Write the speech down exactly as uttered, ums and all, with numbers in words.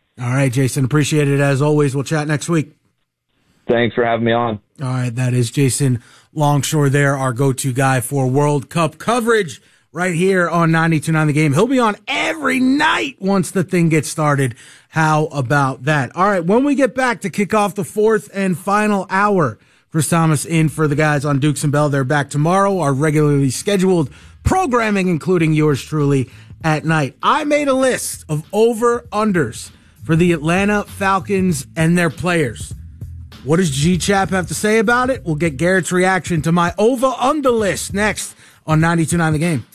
All right, Jason. Appreciate it as always. We'll chat next week. Thanks for having me on. All right, that is Jason Longshore there, our go-to guy for World Cup coverage right here on ninety-two point nine The Game. He'll be on every night once the thing gets started. How about that? All right, when we get back to kick off the fourth and final hour, Chris Thomas in for the guys on Dukes and Bell. They're back tomorrow, our regularly scheduled programming, including yours truly, at night. I made a list of over-unders for the Atlanta Falcons and their players. What does G-Chap have to say about it? We'll get Garrett's reaction to my over-under list next on ninety-two point nine The Game.